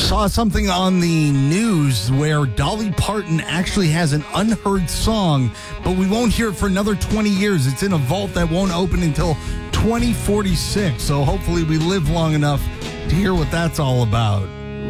Saw something on the news where Dolly Parton actually has an unheard song, but we won't hear it for another 20 years. It's in a vault that won't open until 2046. So hopefully we live long enough to hear what that's all about.